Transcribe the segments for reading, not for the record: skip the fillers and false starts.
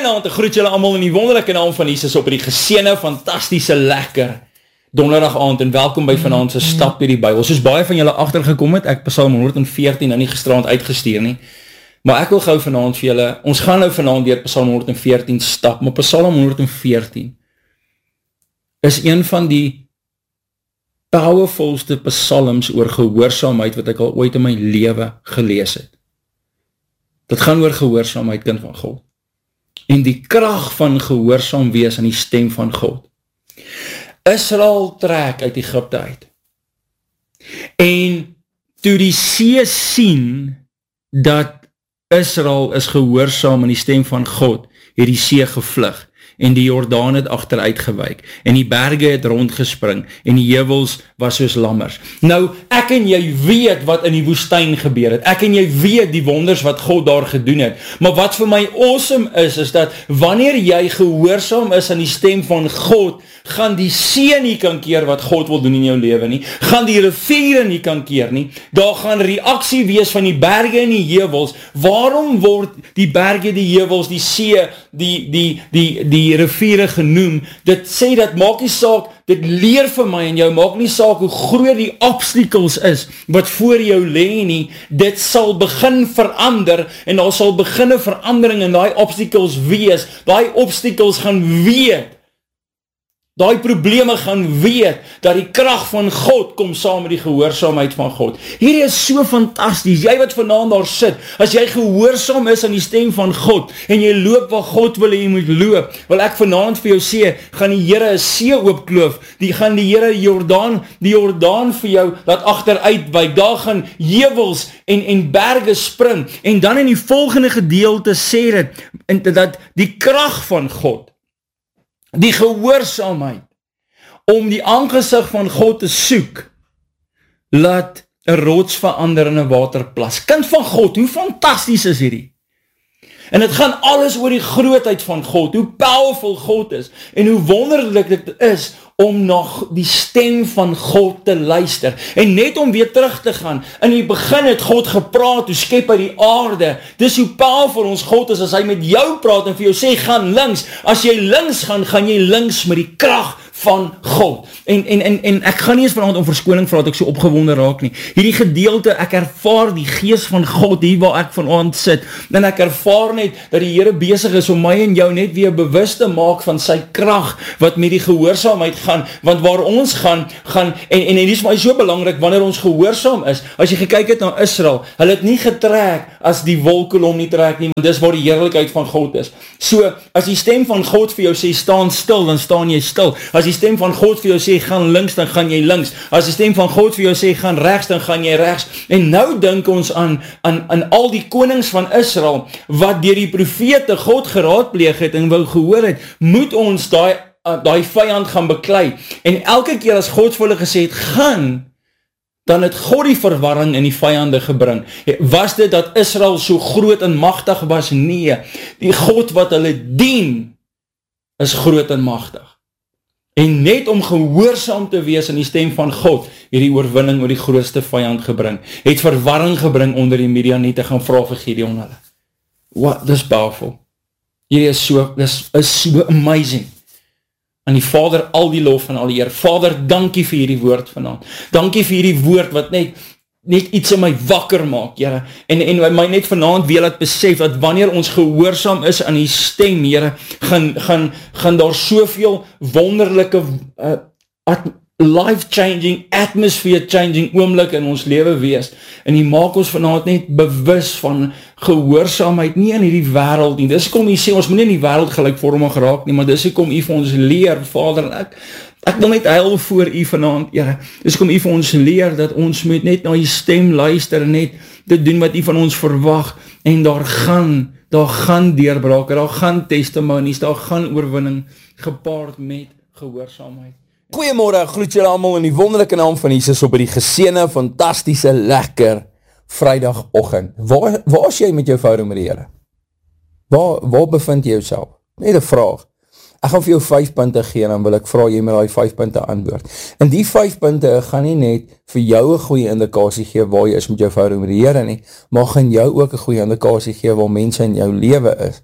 Goeienaand, ek groet julle almal in die wonderlike naam van Jesus op die geseënde, fantastiese, lekker donderdag aand en welkom by vanaand se stap deur die Bybel. Soos baie van julle agtergekom het, ek Psalm 114 nou nie gisterand uitgestuur nie, maar ek wil gou vanaand vir julle, ons gaan nou vanaand deur Psalm 114 stap, maar Psalm 114 is een van die powerfulste psalms oor gehoorsaamheid wat ek al ooit in my lewe gelees het. Dit gaan oor gehoorsaamheid, kind van God. En die krag van gehoorsaam wees aan die stem van God. Israel trek uit Egypte uit. En toe die see sien dat Israel is gehoorsaam aan die stem van God, het die see gevlug en die Jordaan het agteruit gewyk en die berge het rondgespring en die heuwels was soos lammers. Nou, ek en jy weet wat in die woestyn gebeur het. Ek en jy weet die wonders wat God daar gedoen het. Maar wat vir my awesome is dat wanneer jy gehoorsaam is aan die stem van God, gaan die see nie kan keer wat God wil doen in jou lewe nie. Gaan die riviere nie kan keer nie. Daar gaan reaksie wees van die berge en die heuwels. Waarom word die berge, die heuwels, die see, die riviere genoem? Dit sê dat maak nie saak, dit leer vir my en jou, maak nie saak hoe groot die obstacles is wat voor jou lê nie, dit sal begin verander en daar sal begin 'n verandering in daai obstacles wees. Daai obstacles gaan weet, daai probleme gaan weet, dat die krag van God kom saam met die gehoorsaamheid van God. Hierdie is so fantasties, jy wat vanaand daar sit, as jy gehoorsaam is aan die stem van God, en jy loop waar God wil hê jy moet loop, wil ek vanaand vir jou sê, gaan die Here 'n see oopkloof, gaan die Here die Jordaan vir jou laat agteruitwyk, daar gaan heuwels en berge spring, en dan in die volgende gedeelte sê dit, dat die krag van God, die gehoorsaamheid, om die aangesig van God te soek, laat 'n rots verander in 'n waterplas. Kind van God, hoe fantasties is hierdie? En het gaan alles oor die grootheid van God, hoe powerful God is, en hoe wonderlik dit is, om na die stem van God te luister, en net om weer terug te gaan, in die begin het God gepraat, hoe skep hy die aarde, dis hoe powerful ons God is, as hy met jou praat, en vir jou sê, gaan links, as jy links gaan jy links met die krag van God, en ek gaan nie eens vanaand om verskoning vra, dat ek so opgewonde raak nie, hierdie gedeelte, ek ervaar die gees van God, hier waar ek vanaand sit, en ek ervaar net, dat die Here besig is, om my en jou net weer bewus te maak, van sy krag, wat met die gehoorsaamheid gaan, want waar ons gaan, en dit is my so belangrik, wanneer ons gehoorsaam is, as jy gekyk het na Israel, hulle het nie getrek, as die wolkkolom nie trek nie, want dis waar die heerlikheid van God is, so, as die stem van God vir jou sê, staan stil, dan staan jy stil, as die stem van God vir jou sê, gaan links, dan gaan jy links, as die stem van God vir jou sê, gaan regs, dan gaan jy regs, en nou dink ons aan al die konings van Israel, wat deur die profete God geraadpleeg het, en wou gehoor het, moet ons daai vyand gaan beklei, en elke keer as God vir hulle gesê het, gaan, dan het God die verwarring in die vyande gebring. Was dit dat Israel so groot en magtig was? Nee, die God wat hulle dien, is groot en magtig. En net om gehoorsaam te wees aan die stem van God, hierdie oorwinning oor die grootste vyand gebring, het verwarring gebring onder die Midianiete, gaan vra vir Gideon hulle. What, dis powerful. Hierdie is so amazing. Aan die Vader al die lof en al die eer. Vader, dankie vir hierdie woord vanaand. Dankie vir hierdie woord wat net iets in my wakker maak, Here. En my net vanaand weer laat besef, dat wanneer ons gehoorsaam is aan die stem, Here, gaan daar soveel wonderlike life-changing, atmosphere-changing oomblik in ons lewe wees, en die maak ons vanaand net bewus van gehoorsaamheid, nie in hierdie wêreld nie, dis kom jy sê, ons moet nie in die wêreld gelykvormig raak nie, maar dis kom jy vir ons leer, Vader, ek wil net huil voor jy vanaand, Here, dis kom jy vir ons leer, dat ons moet net na jy stem luister, en net dit doen wat jy van ons verwag, en daar gaan deurbrake, daar gaan testimonies, daar gaan oorwinning, gepaard met gehoorsaamheid. Goeiemôre, groet julle almal in die wonderlike naam van Jesus op die geseënde, fantastiese, lekker Vrydagoggend. Waar is jy met jou verhouding met die Here? Waar bevind jy jouself? Net 'n vraag. Ek gaan vir jou 5 punte gee, en dan wil ek vra jy met daai 5 punte antwoord. En die 5 punte gaan nie net vir jou 'n goeie indikasie gee waar jy is met jou verhouding met die Here nie, maar gaan jou ook 'n goeie indikasie gee waar mense in jou lewe is,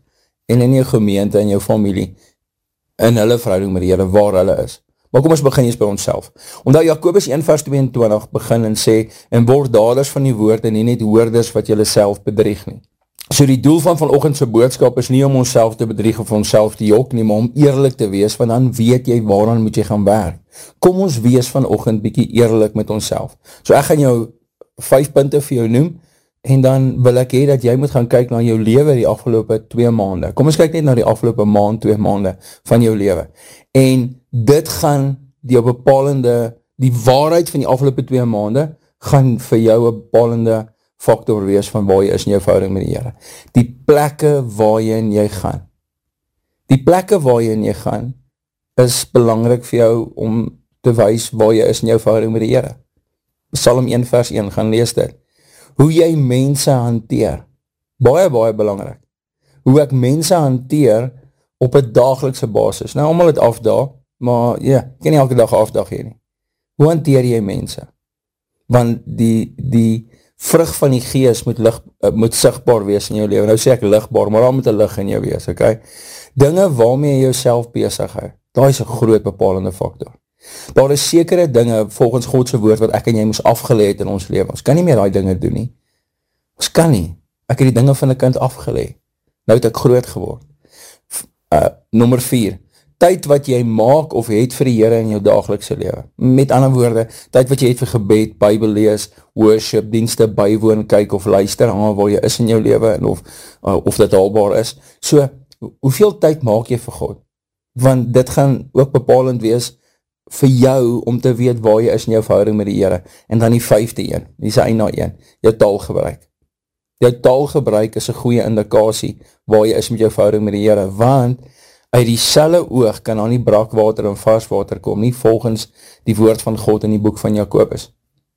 en in jou gemeente en jou familie, in hulle verhouding met die Here, waar hulle is. Maar kom ons begin eens by onsself. Omdat Jakobus 1 vers 22 begin en sê, en word daders van die woord en nie net hoorders wat julle self bedrieg nie. So die doel van vanoggend se boodskap is nie om onsself te bedrieg of onsself te jok nie, maar om eerlik te wees, want dan weet jy waaraan moet jy gaan werk. Kom ons wees vanoggend bietjie eerlik met onsself. So ek gaan jou 5 punte vir jou noem, en dan wil ek hê dat jy moet gaan kyk na jou lewe die afgelope 2 maande. Kom ons kyk net na die afgelope maand, 2 maande van jou lewe. En dit gaan die bepalende, die waarheid van die afgelope 2 maande, gaan vir jou 'n bepalende faktor wees van waar jy is in jou verhouding met die Here. Die plekke waarin jy gaan. Die plekke waarin jy gaan, is belangrik vir jou om te wys waar jy is in jou verhouding met die Here. Psalm 1 vers 1, gaan lees dit. Hoe jy mense hanteer, baie belangrik. Hoe ek mense hanteer op 'n daaglikse basis. Nou, almal het afdaag, maar ja, ek kan nie elke dag afdaag hier nie. Hoe hanteer jy mense? Want die vrug van die gees moet sigbaar wees in jou lewe. Nou sê ek ligbaar, maar daar moet 'n lig in jou wees, okay? Dinge waarmee jy jouself besig hou, daai is 'n groot bepalende faktor. Daar is sekere dinge, volgens God se woord, wat ek en jy moes afgelê het in ons lewe. Ons kan nie meer daai dinge doen nie. Ons kan nie. Ek het die dinge van 'n kind afgelê. Nou het ek groot geword. Nommer 4. Tyd wat jy maak of het vir die Here in jou daaglikse lewe. Met ander woorde, tyd wat jy het vir gebed, Bybel lees, worship, dienste, bywoon, kyk of luister, hang waar jy is in jou lewe, en of dit haalbaar is. So, hoeveel tyd maak jy vir God? Want dit gaan ook bepalend wees vir jou om te weet waar jy is in jou verhouding met die Here. En dan die 5de een, die is een na een, jou taalgebruik. Jou taalgebruik is 'n goeie indikasie waar jy is met jou verhouding met die Here, want uit dieselfde oog kan daar nie brakwater en varswater kom nie, volgens die woord van God in die boek van Jakobus.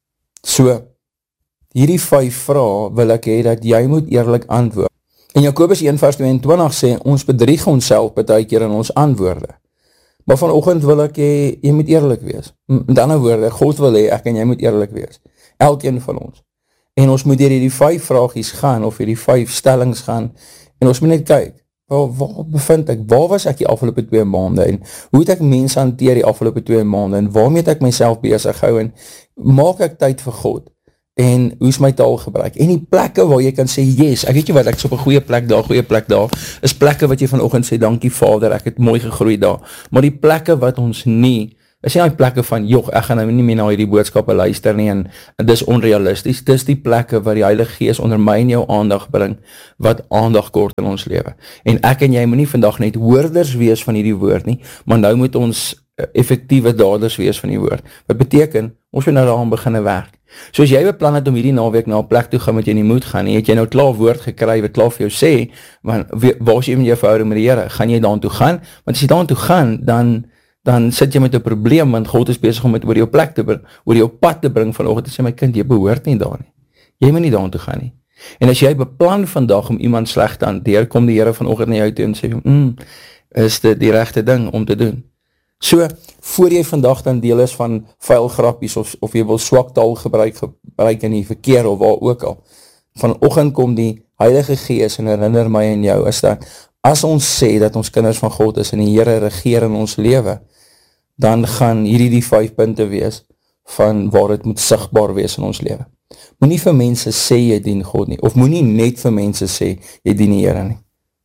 So, hierdie 5 vrae wil ek hê dat jy moet eerlik antwoord. En Jakobus 1 vers 22 sê, ons bedrieg onsself baie keer in ons antwoorde. Maar vanoggend wil ek hê, jy moet eerlik wees. Met ander woorde, God wil hê, ek en jy moet eerlik wees. Elkeen van ons. En ons moet hierdie 5 vragies gaan, of hierdie 5 stellings gaan, en ons moet net kyk, waar bevind ek, waar was ek die afgelope 2 maande, en hoe het ek mense hanteer die afgelope 2 maande, en waarmee het ek myself besig hou, en maak ek tyd vir God, en hoe is my taal gebruik, en die plekke waar jy kan sê, yes, ek weet jy wat, ek is op 'n goeie plek daar, is plekke wat jy vanoggend sê, dankie Vader, ek het mooi gegroei daar, maar die plekke wat ons nie, is nie die plekke van, joh, ek gaan nou nie meer na hierdie boodskappe luister nie, en dis onrealisties, dis die plekke waar die Heilige Gees onder my en jou aandag bring, wat aandag kort in ons lewe. En ek en jy moet nie vandag net hoorders wees van hierdie woord nie, maar nou moet ons effektiewe daders wees van die woord. Wat beteken, ons moet nou daaraan beginne werk. So as jy beplan het om hierdie naweek na 'n plek toe gaan, wat jy nie moet gaan nie, het jy nou klaar woord gekry, wat klaar vir jou sê, want waar is jy met jou verhouding met die Here? Gaan jy daartoe gaan? Want as jy daartoe gaan, dan sit jy met 'n probleem, want God is besig om dit oor jou plek te bring, oor jou pad te bring vanoggend, te sê, my kind, jy behoort nie daar nie. Jy moet nie daartoe gaan nie. En as jy beplan vandag om iemand sleg te hanteer, kom die Here vanoggend na jou toe en sê, is dit die regte ding om te doen? So, voor jy vandag dan deel is van vuil grappies, of jy wil swak taal gebruik in die verkeer, of waar ook al, vanoggend kom die Heilige Gees en herinner my en jou, is dat, as ons sê dat ons kinders van God is, en die Here regeer in ons lewe, dan gaan hierdie die 5 punte wees, van waar het moet sigbaar wees in ons lewe. Moenie vir mense sê jy dien God nie, of moenie net vir mense sê jy dien die Here nie.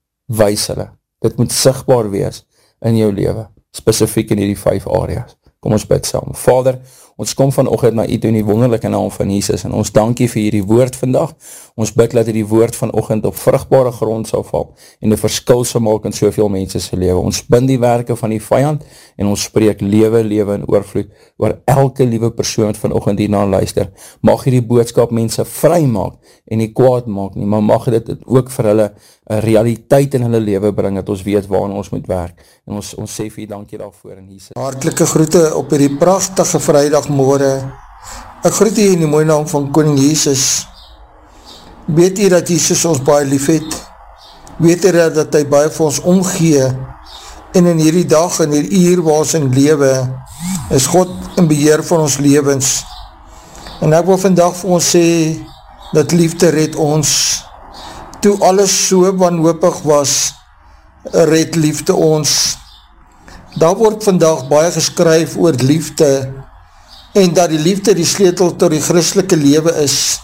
Wys hulle. Dit moet sigbaar wees in jou lewe, spesifiek in hierdie 5 areas. Kom ons bid saam. Vader, ons kom vanoggend na U toe in die wonderlike naam van Jesus, en ons dankie vir hierdie woord vandag. Ons bid dat hierdie woord vanoggend op vrugbare grond sal val, en 'n verskil sal maak in soveel mense se lewe. Ons bind die werke van die vyand, en ons spreek lewe in oorvloed, oor elke liewe persoon wat vanoggend hierna luister. Mag hierdie boodskap mense vry maak, en nie kwaad maak nie, maar mag dit ook vir hulle 'n realiteit in hulle lewe bring, dat ons weet waarna ons moet werk. En ons sê vir U dankie daarvoor in Jesus. Hartlike groete op hierdie pragtige Vrydagmôre. Ek groet U in die mooi naam van Koning Jesus. Weet U dat Jesus ons baie lief het? Weet U dat hy baie vir ons omgee? En in hierdie dag, in hierdie uur waar ons in lewe, is God in beheer van ons lewens. En ek wil vandag vir ons sê, dat liefde red ons. Toe alles so wanhoopig was, red liefde ons. Daar word vandag baie geskryf oor liefde en dat die liefde die sleutel tot die Christelike lewe is.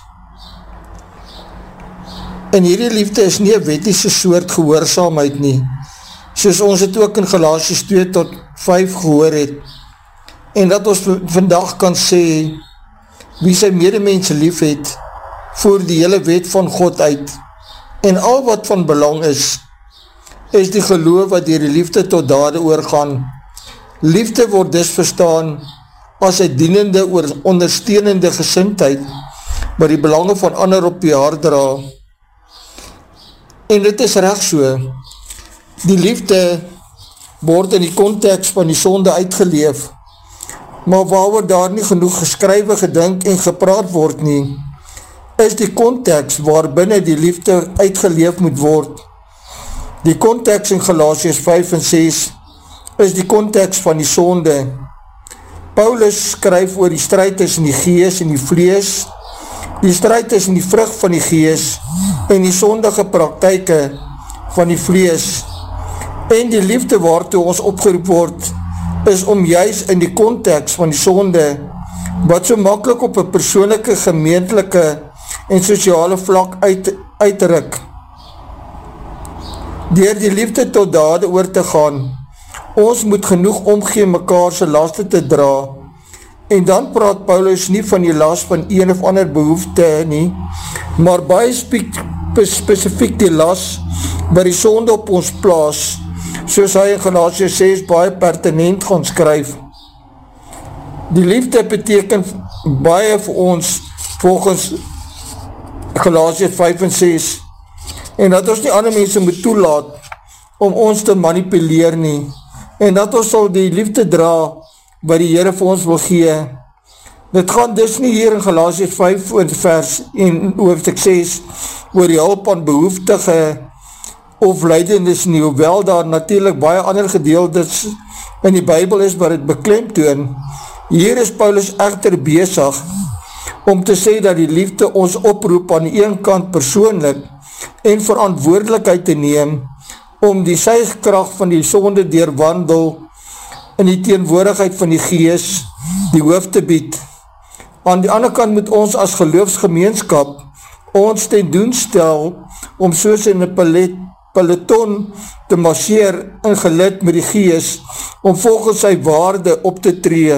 En hierdie liefde is nie 'n wettiese soort gehoorsaamheid nie, soos ons het ook in Galasiërs 2-5 gehoor het, en dat ons vandag kan sê, wie sy medemense lief het, voer die hele wet van God uit, en al wat van belang is die geloof wat deur die liefde tot dade oorgaan. Liefde word dus verstaan as 'n dienende, ondersteunende gesindheid, wat die belange van ander op die hart dra. En dit is reg so. Die liefde word in die konteks van die sonde uitgeleef, maar waaroor daar nie genoeg geskrywe, gedink en gepraat word nie, is die konteks waarbinne die liefde uitgeleef moet word. Die konteks in Galasiërs 5 en 6 is die konteks van die sonde. Paulus skryf oor die stryd tussen die gees en die vlees, die stryd tussen die vrug van die gees en die sondige praktyke van die vlees. En die liefde waartoe ons opgeroep word, is om juis in die konteks van die sonde, wat so maklik op 'n persoonlike, gemeentelike en sosiale vlak uitruk, deur die liefde tot dade oor te gaan. Ons moet genoeg omgee mekaar se laste te dra, en dan praat Paulus nie van die las van een of ander behoefte nie, maar baie spesifiek die las wat die sonde op ons plaas, soos hy in Galasiërs 6 baie pertinent gaan skryf. Die liefde beteken baie vir ons volgens Galasiërs 5 en 6, en dat ons nie ander mense moet toelaat om ons te manipuleer nie, en dat ons sal die liefde dra wat die Here vir ons wil gee. Dit gaan dus nie hier in Galasiërs 5 vers en hoofstuk 6 oor die hulp aan behoeftige of lydendes nie, hoewel daar natuurlijk baie ander gedeeltes in die Bybel is wat het beklemtoon. Hier is Paulus egter besig om te sê dat die liefde ons oproep aan die een kant persoonlik en verantwoordelikheid te neem om die suigkrag van die sonde deurwandel in die teenwoordigheid van die Gees die hoof te bied. Aan die ander kant moet ons as geloofsgemeenskap ons ten doen stel om soos in 'n peloton te marcheer in gelid met die Gees om volgens sy waarde op te tree.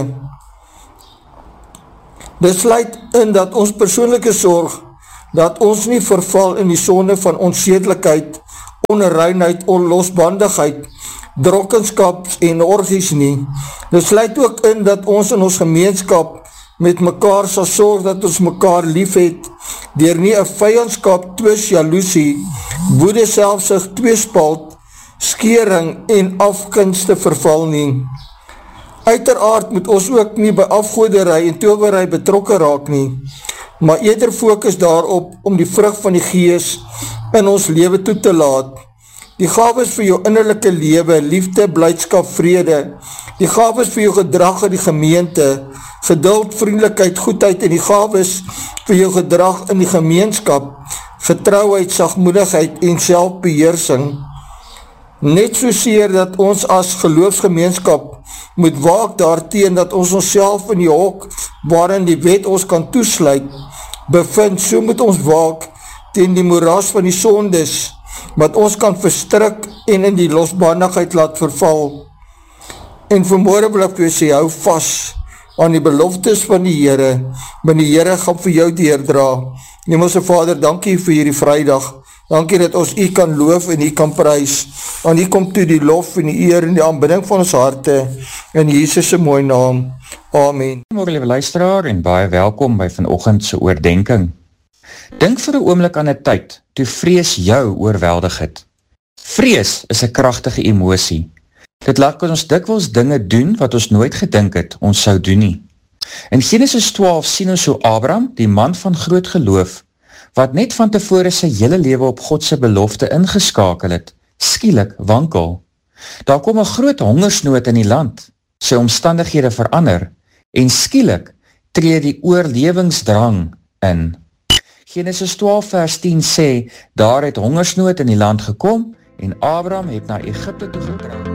Dit sluit in dat ons persoonlike sorg dat ons nie verval in die sonde van onsedelikheid, onreinheid, onlosbandigheid, dronkenskap en orgies nie. Dit sluit ook in dat ons in ons gemeenskap met mekaar sal sorg dat ons mekaar lief het, deur nie 'n vyandskap, twis, jaloesie, woede, selfsug, tweespalt, skering en afgunst te verval nie. Uiteraard moet ons ook nie by afgoderry en towerry betrokke raak nie, maar eerder fokus daarop om die vrug van die Gees in ons lewe toe te laat. Die gawes vir jou innerlike lewe, liefde, blydskap, vrede, die gawes vir jou gedrag in die gemeente, geduld, vriendelikheid, goedheid en die gawes vir jou gedrag in die gemeenskap, getrouheid, sagmoedigheid en selfbeheersing. Net soseer dat ons as geloofsgemeenskap moet waak daarteen dat ons onsself in die hok waarin die wet ons kan toesluit bevind, so moet ons waak teen die moeras van die sondes wat ons kan verstrik en in die losbandigheid laat verval. En vanmorgen wil ek vir sê, hou vas aan die beloftes van die Here, want die Here gaan vir jou deurdra. Hemelse Vader, dankie vir hierdie Vrydag. Dankie dat ons U kan loof en U kan prys. Aan U kom toe die lof en die eer en die aanbidding van ons harte. In Jesus se mooi naam. Amen. Goeiemôre liewe luisteraar en baie welkom by vanoggend se oordeenking. Dink vir 'n oomblik aan 'n tyd toe vrees jou oorweldig het. Vrees is 'n kragtige emosie. Dit laat ons dikwels dinge doen wat ons nooit gedink het ons sou doen nie. In Genesis 12 sien ons hoe Abraham, die man van groot geloof, wat net van tevore sy hele lewe op God se belofte ingeskakel het, skielik wankel. Daar kom 'n groot hongersnood in die land, sy omstandighede verander, en skielik tree die oorlewingsdrang in. Genesis 12 vers 10 sê, daar het hongersnood in die land gekom, En Abraham het na Egypte toe getrou.